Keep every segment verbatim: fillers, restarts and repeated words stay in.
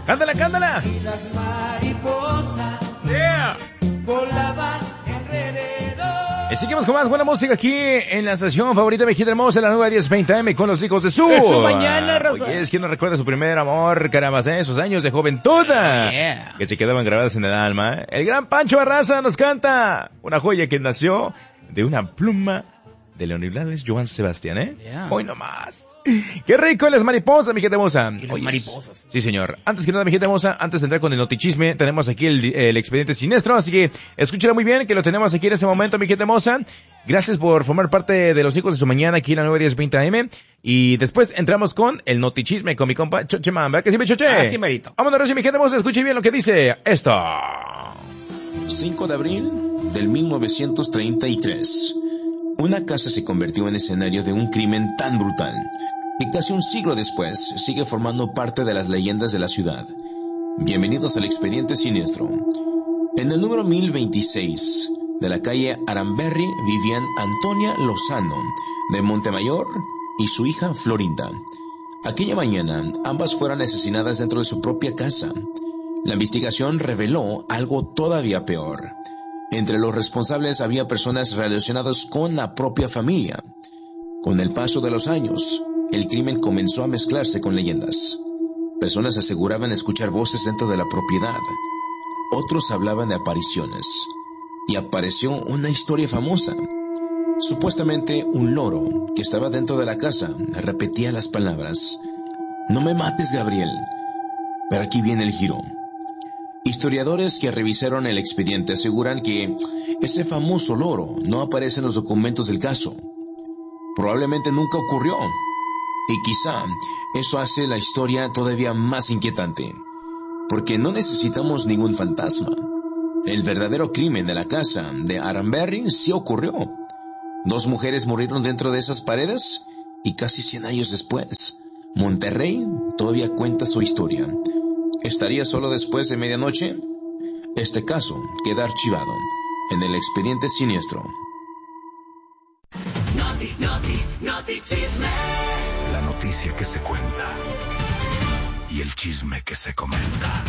Cántala, cántala. Y las mariposas Yeah. volaban alrededor. Y seguimos con más buena música aquí en la estación favorita de Hit Hermosa, la nueva diez veinte A M con los hijos de su... De su mañana, Rosa. Oye, es quien no recuerda su primer amor, caramba, ¿eh? Esos años de juventud Yeah. que se quedaban grabadas en el alma. El gran Pancho Barraza nos canta una joya que nació de una pluma de Leonidas Joan Sebastián, ¿eh? Yeah. Hoy nomás. Qué rico las mariposas, mi gente hermosa. Y las Oye, mariposas. Sí, señor. Antes que nada, mi gente hermosa, antes de entrar con el notichisme, tenemos aquí el, el expediente siniestro, así que escúchala muy bien, que lo tenemos aquí en este momento, mi gente hermosa. Gracias por formar parte de los hijos de su mañana aquí en la nueva diez veinte A M. Y después entramos con el notichisme con mi compa Choche Man, ¿verdad que sí, mi Choche? Así merito. Vámonos, mi gente hermosa, escuche bien lo que dice esto. cinco de abril del mil novecientos treinta y tres. Una casa se convirtió en escenario de un crimen tan brutal que casi un siglo después sigue formando parte de las leyendas de la ciudad. Bienvenidos al expediente siniestro. En el número mil veintiséis de la calle Aranberry vivían Antonia Lozano, de Montemayor, y su hija Florinda. Aquella mañana, ambas fueron asesinadas dentro de su propia casa. La investigación reveló algo todavía peor. Entre los responsables había personas relacionadas con la propia familia. Con el paso de los años, el crimen comenzó a mezclarse con leyendas. Personas aseguraban escuchar voces dentro de la propiedad. Otros hablaban de apariciones. Y apareció una historia famosa. Supuestamente un loro que estaba dentro de la casa repetía las palabras: "No me mates, Gabriel". Pero aquí viene el giro. Historiadores que revisaron el expediente aseguran que ese famoso loro no aparece en los documentos del caso. Probablemente nunca ocurrió. Y quizá eso hace la historia todavía más inquietante. Porque no necesitamos ningún fantasma. El verdadero crimen de la casa de Aranberry sí ocurrió. Dos mujeres murieron dentro de esas paredes y casi cien años después, Monterrey todavía cuenta su historia. ¿Estaría solo después de medianoche? Este caso queda archivado en el expediente siniestro. Noti, noti, noti chisme. La noticia que se cuenta y el chisme que se comenta.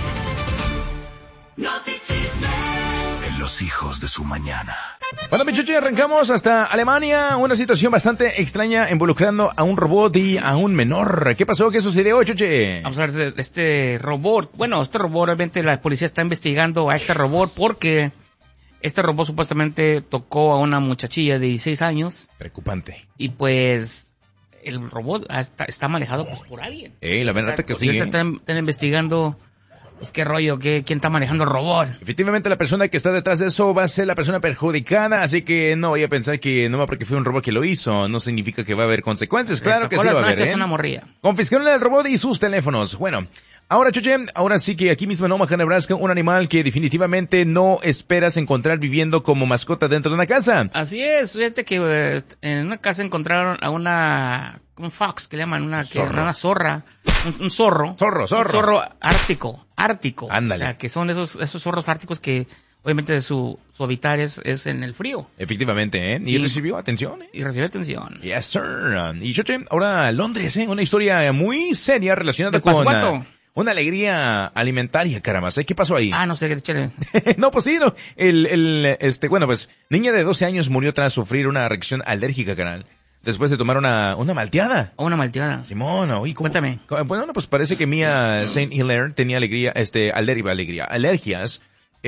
Noti chisme. En los hijos de su mañana. Bueno, mi Choche, arrancamos hasta Alemania. Una situación bastante extraña involucrando a un robot y a un menor. ¿Qué pasó? ¿Qué sucedió, Choche? Vamos a ver de, de este robot. Bueno, este robot, obviamente la policía está investigando a este robot porque este robot supuestamente tocó a una muchachilla de dieciséis años. Preocupante. Y pues el robot está, está manejado pues por alguien. Eh, la verdad que sí. Y ahorita están, están investigando pues qué rollo, qué, quién está manejando el robot. Efectivamente, la persona que está detrás de eso va a ser la persona perjudicada, así que no vaya a pensar que no va porque fue un robot que lo hizo, no significa que va a haber consecuencias. Claro que sí va a haber, ¿eh? Una morrilla. Confiscaron el robot y sus teléfonos. Bueno, ahora, Choche, ahora sí que aquí mismo en Omaha, Nebraska, un animal que definitivamente no esperas encontrar viviendo como mascota dentro de una casa. Así es, fíjate que eh, en una casa encontraron a una, un fox, que le llaman, una, que, una zorra, un, un zorro. Zorro, zorro. Un zorro ártico, ártico. Ándale. O sea, que son esos, esos zorros árticos que obviamente su, su habitar es, es en el frío. Efectivamente, ¿eh? Y, y recibió atención, ¿eh? Y recibió atención. Yes, sir. Y Choche, ahora Londres, ¿eh? Una historia muy seria relacionada con... Pascuato. Una alegría alimentaria, caramba. ¿Qué pasó ahí? Ah, no sé, qué No, pues sí, no. El, el, este, bueno, pues, niña de doce años murió tras sufrir una reacción alérgica, canal. Después de tomar una, una malteada. Oh, una malteada. Simón, oye, ¿cómo? Cuéntame. Bueno, pues parece que Mia Saint Hilaire tenía alegría, este, alergia, alegría, alergias,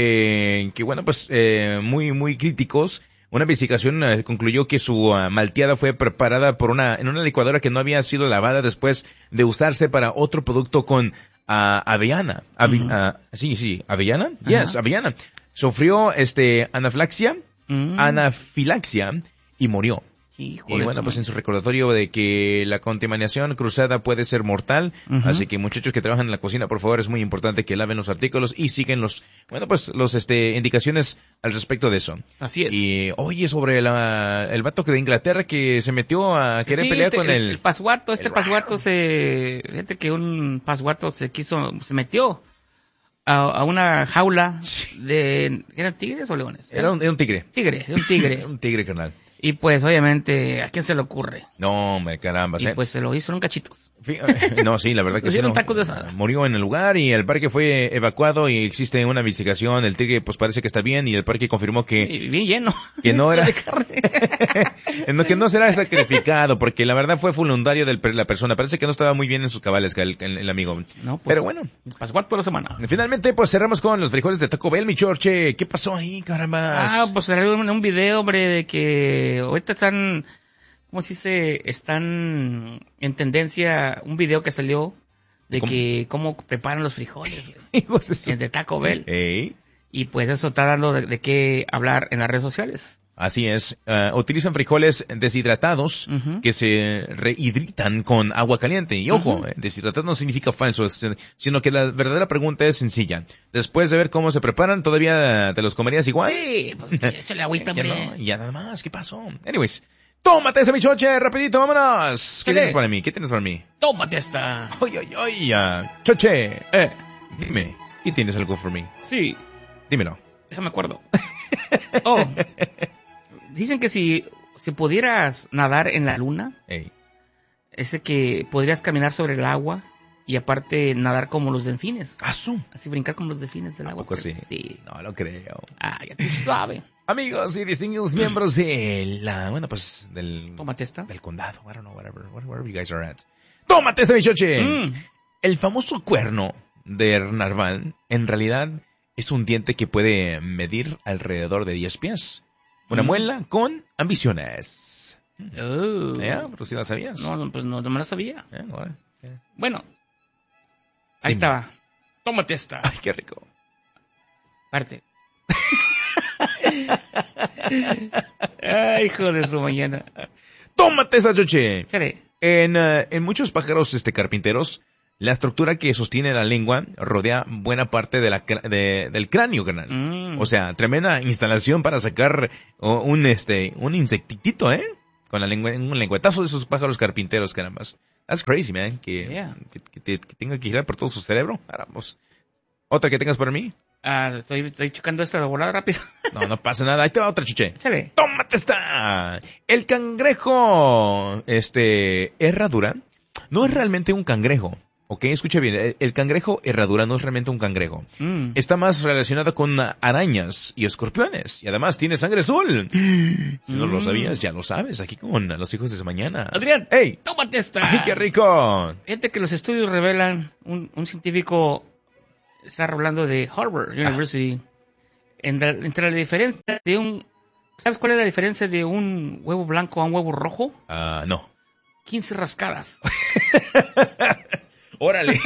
eh, que bueno, pues, eh, muy, muy críticos. Una investigación eh, concluyó que su uh, malteada fue preparada por una, en una licuadora que no había sido lavada después de usarse para otro producto con uh, avellana. Ave, uh-huh. uh, sí, sí, avellana. Uh-huh. Yes, avellana. Sufrió, este, anafilaxia, uh-huh. anafilaxia y murió. Híjole, y bueno, pues en su recordatorio de que la contaminación cruzada puede ser mortal, uh-huh. así que muchachos que trabajan en la cocina, por favor, es muy importante que laven los artículos y siguen los, bueno, pues los, este, indicaciones al respecto de eso. Así es. Y, oye, sobre la, el vato que de Inglaterra que se metió a querer sí, pelear este, con el... el... el pasguato, este el pasguato se, fíjate que un pasguato se quiso, se metió a, a una jaula de, ¿eran tigres o leones? Era un, era un tigre. Tigre, de un tigre. Un tigre, carnal. Y pues, obviamente, ¿a quién se le ocurre? No, hombre, caramba. Y ¿eh? pues se lo hizo en cachitos. No, sí, la verdad que sí. Hicieron No. tacos de asada. Murió en el lugar y el parque fue evacuado y existe una investigación. El tigre pues parece que está bien y el parque confirmó que, Y bien lleno. que no era, De carne. en lo que no será sacrificado porque la verdad fue voluntario de la persona. Parece que no estaba muy bien en sus cabales que el, el, el amigo. No, pues, Pero bueno. Pascual toda la semana. Finalmente pues cerramos con los frijoles de Taco Bell, mi Chorche. ¿Qué pasó ahí, caramba? Ah, pues salió un, un video, hombre, de que ahorita están, ¿cómo se dice? Están en tendencia un video que salió de ¿Cómo? que cómo preparan los frijoles, güey, Hijos de su- de Taco Bell. Ey. Y pues eso está dando de, de qué hablar en las redes sociales. Así es, uh, utilizan frijoles deshidratados Ujú. que se rehidratan con agua caliente. Y ojo, Ujú. eh, deshidratado no significa falso, es- sino que la verdadera pregunta es sencilla. Después de ver cómo se preparan, ¿todavía te los comerías igual? Sí, pues échale agüita, Ya hombre. no, ya nada más, ¿qué pasó? Anyways, tómate ese bichoche, rapidito, vámonos. ¿Qué Dale. tienes para mí? ¿Qué tienes para mí? Tómate esta. Ay, ay, ay, ah, choche, eh, dime, ¿qué tienes algo para mí? Sí, Dímelo. déjame acuerdo. Oh, dicen que si, si pudieras nadar en la luna, Ey, ese que podrías caminar sobre el agua y aparte nadar como los delfines. ¿asu? Así brincar como los delfines del ¿A agua. poco sí? Sí. No lo creo. Ah, ya tú suave. Amigos y distinguidos miembros de la, bueno, pues, del, Tómate esta. del condado, I don't know, whatever, wherever you guys are at. ¡Tómate ese bichoche! Mm. El famoso cuerno de Narval, en realidad, es un diente que puede medir alrededor de diez pies. Una Mm. muela con ambiciones. Oh. ¿Ya? ¿Pero si la sabías? No, no, pues no, no me lo sabía. ¿Eh? Órale. Bueno, ahí Dime. estaba. Tómate esta. Ay, qué rico. Parte. Ay, hijo de su mañana. ¡Tómate esa choche! Chale. En, eh, en muchos pájaros este, carpinteros, la estructura que sostiene la lengua rodea buena parte de la, cra- de- del cráneo, carnal. Mm. O sea, tremenda instalación para sacar oh, un este un insectitito, ¿eh? Con la lengua, un lengüetazo de esos pájaros carpinteros, carambas. That's crazy, man. Que, Yeah. que, que te- que tenga que girar por todo su cerebro. Vamos. ¿Otra que tengas para mí? Ah, estoy, estoy checando esta de volada rápido. No, no pasa nada. Ahí te va otra, chuche. Chale. ¡Tómate esta! El cangrejo, este, herradura, no es realmente un cangrejo. Ok, escucha bien. El, el cangrejo herradura no es realmente un cangrejo. Mm. Está más relacionado con arañas y escorpiones. Y además tiene sangre azul. Si no lo Mm. sabías, ya lo sabes. Aquí con los hijos de mañana. Adrián. ¡Ey! Tómate esta. ¡Ay, qué rico! Fíjate que los estudios revelan, un, un científico está hablando de Harvard University, en la- entre la diferencia de un... ¿Sabes cuál es la diferencia de un huevo blanco a un huevo rojo? Ah, no. quince rascadas. ¡Órale!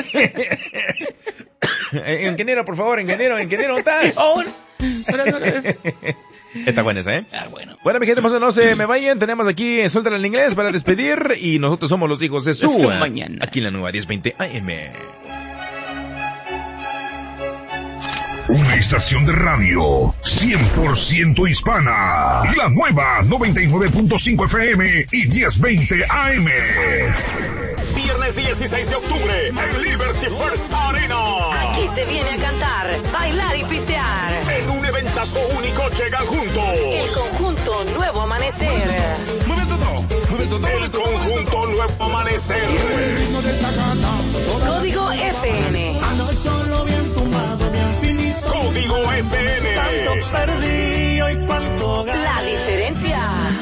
Eh, ingeniero, por favor, ingeniero, ingeniero, ¿dónde estás? Oh, pero no es- Está buena esa, ¿eh? Ah, bueno. Bueno, mi gente, pues no se me vayan. Tenemos aquí Suéltala en inglés para despedir. Y nosotros somos los hijos de su... De su mañana. Aquí en la nueva diez veinte A M. Una estación de radio cien por ciento hispana. La nueva noventa y nueve punto cinco F M y diez veinte A M. Viernes dieciséis de octubre en Liberty First Arena. Aquí se viene a cantar, bailar y pistear. En un eventazo único llegan El juntos. conjunto Nuevo Amanecer. El conjunto Nuevo Amanecer.